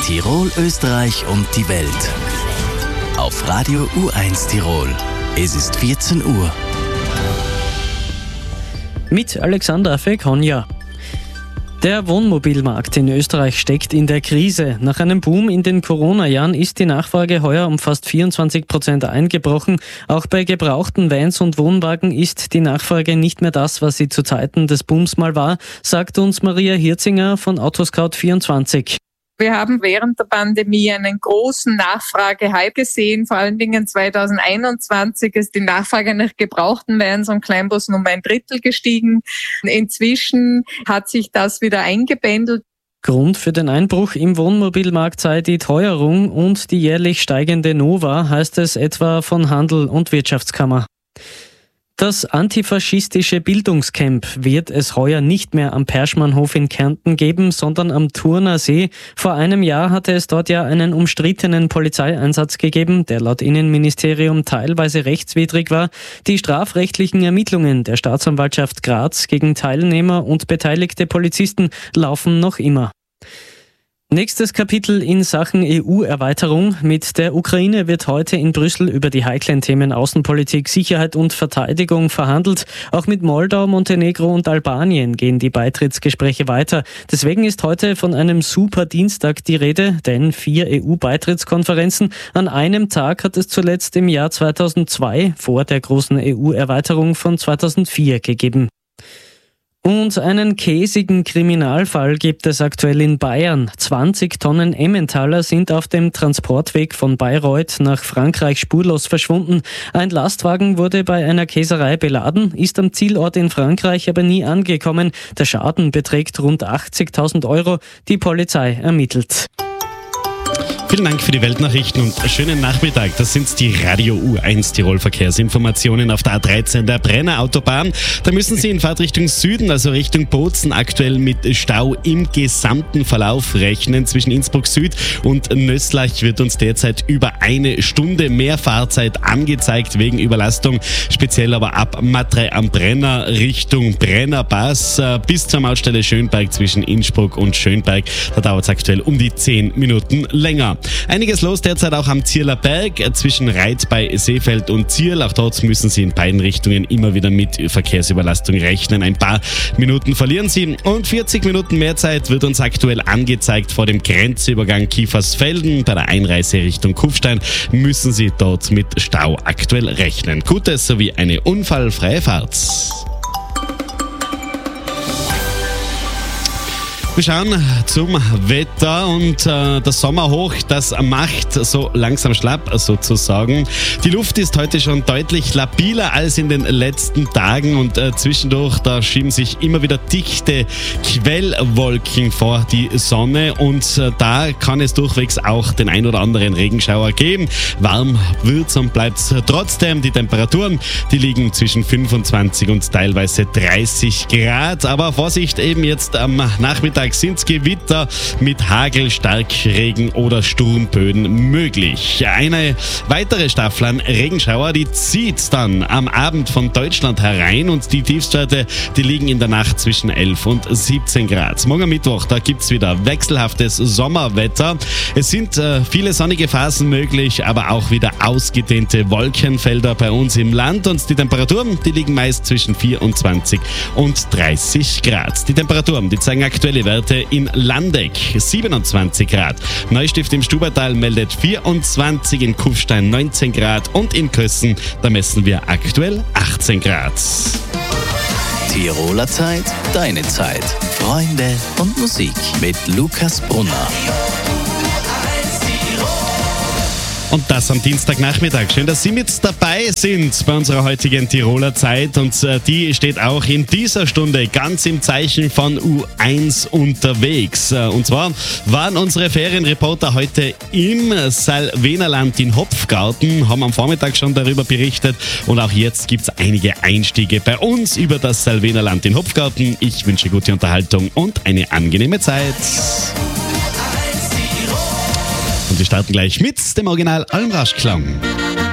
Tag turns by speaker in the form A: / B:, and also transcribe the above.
A: Tirol, Österreich und die Welt. Auf Radio U1 Tirol. Es ist 14 Uhr.
B: Mit Alexandra Fekonja. Der Wohnmobilmarkt in Österreich steckt in der Krise. Nach einem Boom in den Corona-Jahren ist die Nachfrage heuer um fast 24% eingebrochen. Auch bei gebrauchten Vans und Wohnwagen ist die Nachfrage nicht mehr das, was sie zu Zeiten des Booms mal war, sagt uns Maria Hirzinger von Autoscout24.
C: Wir haben während der Pandemie einen großen Nachfragehype gesehen. Vor allen Dingen 2021 ist die Nachfrage nach gebrauchten Vans und Kleinbussen um 1/3 gestiegen. Inzwischen hat sich das wieder eingependelt.
B: Grund für den Einbruch im Wohnmobilmarkt sei die Teuerung und die jährlich steigende Nova, heißt es etwa von Handel und Wirtschaftskammer. Das antifaschistische Bildungscamp wird es heuer nicht mehr am Perschmannhof in Kärnten geben, sondern am Thurner See. Vor einem Jahr hatte es dort ja einen umstrittenen Polizeieinsatz gegeben, der laut Innenministerium teilweise rechtswidrig war. Die strafrechtlichen Ermittlungen der Staatsanwaltschaft Graz gegen Teilnehmer und beteiligte Polizisten laufen noch immer. Nächstes Kapitel in Sachen EU-Erweiterung. Mit der Ukraine wird heute in Brüssel über die heiklen Themen Außenpolitik, Sicherheit und Verteidigung verhandelt. Auch mit Moldau, Montenegro und Albanien gehen die Beitrittsgespräche weiter. Deswegen ist heute von einem Super-Dienstag die Rede, denn 4 EU-Beitrittskonferenzen an einem Tag hat es zuletzt im Jahr 2002 vor der großen EU-Erweiterung von 2004 gegeben. Und einen käsigen Kriminalfall gibt es aktuell in Bayern. 20 Tonnen Emmentaler sind auf dem Transportweg von Bayreuth nach Frankreich spurlos verschwunden. Ein Lastwagen wurde bei einer Käserei beladen, ist am Zielort in Frankreich aber nie angekommen. Der Schaden beträgt rund 80.000 Euro. Die Polizei ermittelt.
D: Vielen Dank für die Weltnachrichten und schönen Nachmittag. Das sind die Radio U1 Tirol Verkehrsinformationen auf der A13 der Brenner Autobahn. Da müssen Sie in Fahrtrichtung Süden, also Richtung Bozen, aktuell mit Stau im gesamten Verlauf rechnen. Zwischen Innsbruck Süd und Nöslach wird uns derzeit über 1 Stunde mehr Fahrzeit angezeigt wegen Überlastung. Speziell aber ab Matre am Brenner Richtung Brennerpass bis zur Mautstelle Schönberg zwischen Innsbruck und Schönberg. Da dauert es aktuell um die 10 Minuten länger. Einiges los derzeit auch am Zierler Berg zwischen Reit bei Seefeld und Zierl. Auch dort müssen Sie in beiden Richtungen immer wieder mit Verkehrsüberlastung rechnen. Ein paar Minuten verlieren Sie und 40 Minuten mehr Zeit wird uns aktuell angezeigt vor dem Grenzübergang Kiefersfelden. Bei der Einreise Richtung Kufstein müssen Sie dort mit Stau aktuell rechnen. Gutes sowie eine unfallfreie Fahrt. Wir schauen zum Wetter und das Sommerhoch, das macht so langsam schlapp sozusagen. Die Luft ist heute schon deutlich labiler als in den letzten Tagen und zwischendurch, da schieben sich immer wieder dichte Quellwolken vor die Sonne und da kann es durchwegs auch den ein oder anderen Regenschauer geben. Warm wird's und bleibt's trotzdem. Die Temperaturen, die liegen zwischen 25 und teilweise 30 Grad. Aber Vorsicht, eben jetzt am Nachmittag sind Gewitter mit Hagel, Starkregen oder Sturmböen möglich. Eine weitere Staffel an Regenschauer, die zieht dann am Abend von Deutschland herein und die Tiefstwerte, die liegen in der Nacht zwischen 11 und 17 Grad. Morgen Mittwoch, da gibt's wieder wechselhaftes Sommerwetter. Es sind viele sonnige Phasen möglich, aber auch wieder ausgedehnte Wolkenfelder bei uns im Land und die Temperaturen, die liegen meist zwischen 24 und 30 Grad. Die Temperaturen, die zeigen aktuelle Werte in Landeck 27 Grad. Neustift im Stubertal meldet 24, in Kufstein 19 Grad und in Kössen, da messen wir aktuell 18 Grad.
A: Tiroler Zeit, deine Zeit. Freunde und Musik mit Lukas Brunner.
D: Und das am Dienstagnachmittag. Schön, dass Sie mit dabei sind bei unserer heutigen Tiroler Zeit. Und die steht auch in dieser Stunde ganz im Zeichen von U1 unterwegs. Und zwar waren unsere Ferienreporter heute im Salvenerland in Hopfgarten, haben am Vormittag schon darüber berichtet. Und auch jetzt gibt es einige Einstiege bei uns über das Salvenerland in Hopfgarten. Ich wünsche gute Unterhaltung und eine angenehme Zeit. Und wir starten gleich mit dem Original Almraschklang.